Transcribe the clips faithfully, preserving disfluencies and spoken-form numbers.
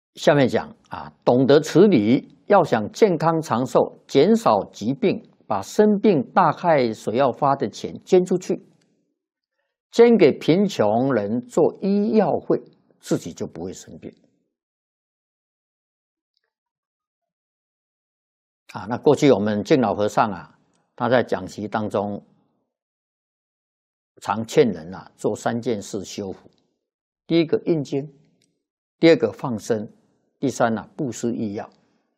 下面讲啊，懂得此理，要想健康长寿，减少疾病，把生病大害所要花的钱捐出去，捐给贫穷人做医药会，自己就不会生病。啊，那过去我们敬老和尚啊，他在讲习当中常劝人啊做三件事修福：第一个印经，第二个放生，第三呢、啊、布施医药。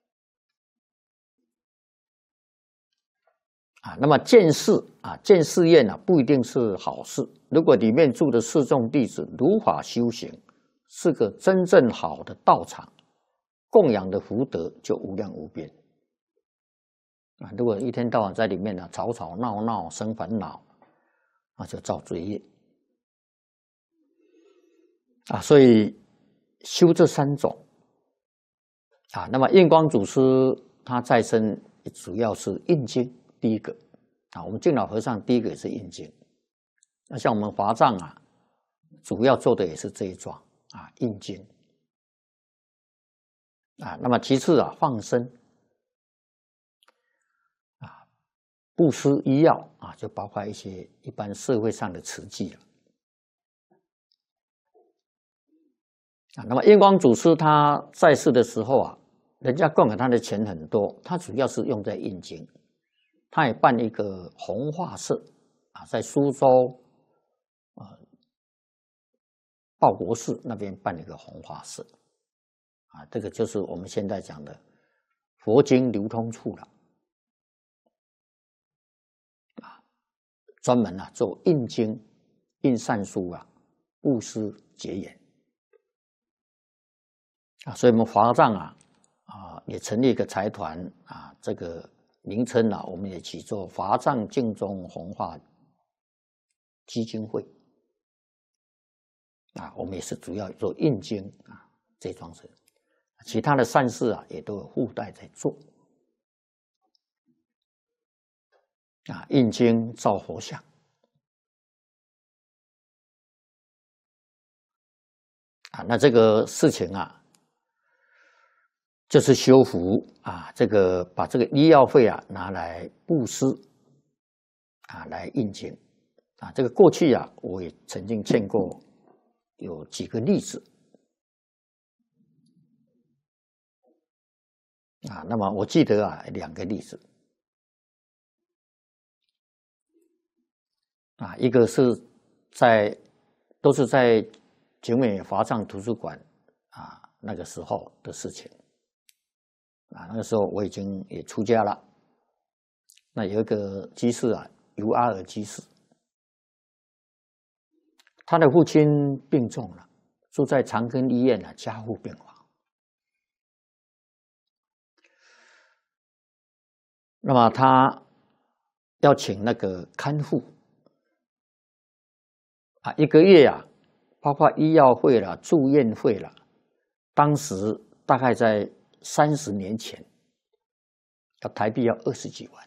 啊，那么建寺啊，建寺院啊，不一定是好事。如果里面住的四众弟子如法修行，是个真正好的道场，供养的福德就无量无边。啊，如果一天到晚在里面呢、啊、吵吵闹闹生烦恼，那就造罪业。啊，所以修这三种啊，那么印光祖师他再生主要是印经。第一个啊，我们敬老和尚第一个也是印经。那像我们华藏啊，主要做的也是这一桩啊，印经啊。那么其次啊，放生啊，布施医药啊，就包括一些一般社会上的慈济了啊。那么印光祖师他在世的时候啊，人家供给他的钱很多，他主要是用在印经。他也办一个弘化社啊，在苏州啊报国寺那边办一个弘化社啊，这个就是我们现在讲的佛经流通处了啊，专门啊做印经、印善书啊，布施结缘啊，所以我们华藏啊啊也成立一个财团啊，这个。名称啊，我们也起作华藏净宗弘化基金会啊，我们也是主要做印经啊这桩事，其他的善事啊也都有附带在做啊，印经造佛像啊，那这个事情啊。就是修福啊，这个把这个医药费啊拿来布施啊，来印经啊。这个过去啊，我也曾经见过有几个例子啊。那么我记得啊，两个例子啊，一个是在都是在景美华藏图书馆啊那个时候的事情。啊，那个时候我已经也出家了。那有一个居士啊，尤阿尔居士，他的父亲病重了，住在长庚医院啊加护病房。那么他要请那个看护啊，一个月啊，包括医药费了、住院费了，当时大概在。三十年前，要台币要二十几万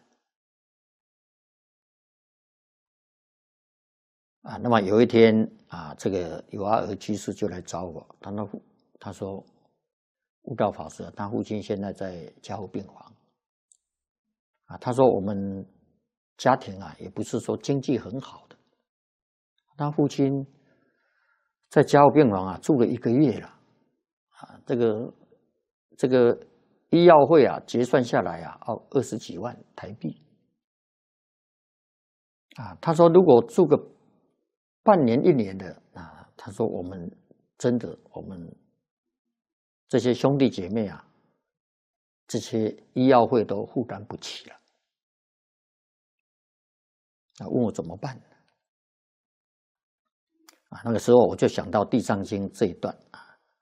啊。那么有一天啊，这个尤阿尔居士就来找我，他那他说，悟道法师，他父亲现在在加护病房啊。他说我们家庭啊，也不是说经济很好的，他父亲在加护病房啊住了一个月了啊，这个。这个医药费啊，结算下来啊，要二十几万台币啊。他说，如果住个半年一年的啊，他说我们真的，我们这些兄弟姐妹啊，这些医药费都负担不起了啊。问我怎么办啊？那个时候我就想到《地藏经》这一段啊。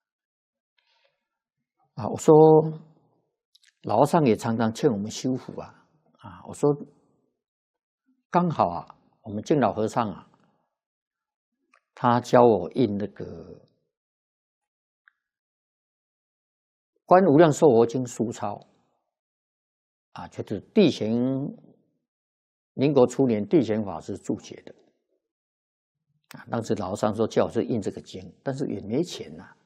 啊，我说老和尚也常常劝我们修福啊，啊，我说刚好啊，我们敬老和尚啊，他教我印那个《观无量寿佛经》书钞啊，就是地贤民国初年地贤法师注解的啊。当时老和尚说叫我是印这个经，但是也没钱呐、啊。